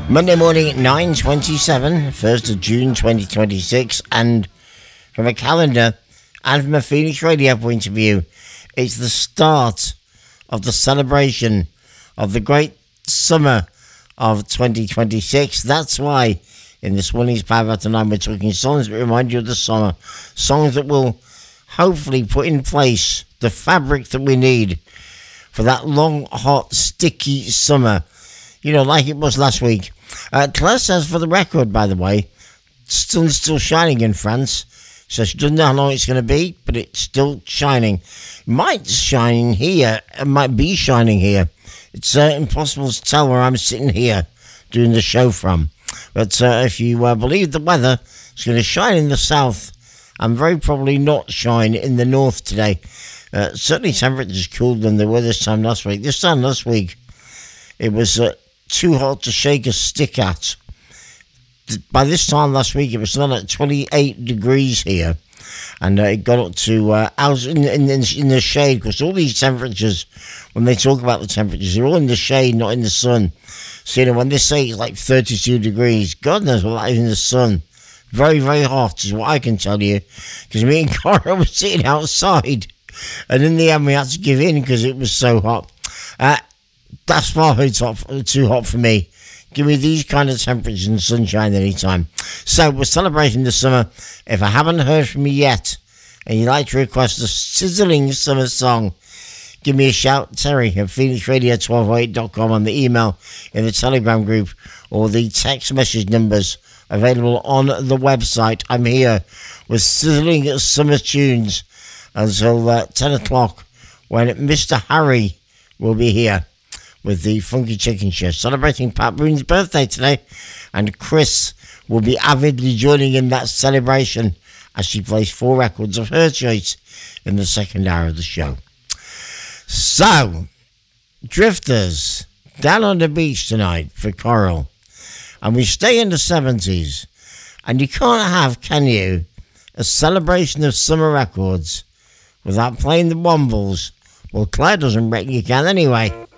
Monday morning at 9:27, 1st of June 2026, and from a calendar and from a Phoenix Radio point of view, it's the start of the celebration of the great summer of 2026. That's why in this morning's Power tonight we're talking songs that remind you of the summer, songs that will hopefully put in place the fabric that we need for that long, hot, sticky summer, you know, like it was last week. Claire says, for the record, by the way, sun's still shining in France, so she doesn't know how long it's going to be, but it's still shining. It might be shining here. It's impossible to tell where I'm sitting here doing the show from. But if you believe the weather, it's going to shine in the south and very probably not shine in the north today. Certainly temperatures cooled than they were this time last week. This time last week, it was too hot to shake a stick at. By this time last week, it was not at 28 degrees here, and it got up to out in the shade, because all these temperatures, when they talk about the temperatures, they're all in the shade, not in the sun. So, you know, when they say it's like 32 degrees, God knows what that is in the sun. Very, very hot is what I can tell you, because me and Cora were sitting outside, and in the end we had to give in because it was so hot. That's far too hot for me. Give me these kind of temperatures and sunshine anytime. So we're celebrating the summer. If I haven't heard from you yet, and you'd like to request a sizzling summer song, give me a shout, Terry at PhoenixRadio1208.com, on the email, in the Telegram group, or the text message numbers available on the website. I'm here with sizzling summer tunes until 10 o'clock, when Mr. Harry will be here with the Funky Chicken Show, celebrating Pat Boone's birthday today, and Chris will be avidly joining in that celebration as she plays 4 records of her choice in the second hour of the show. So, Drifters, down on the beach tonight for Coral, and we stay in the 70s, and you can't have, can you, a celebration of summer records without playing the Wombles? Well, Claire doesn't reckon you can anyway.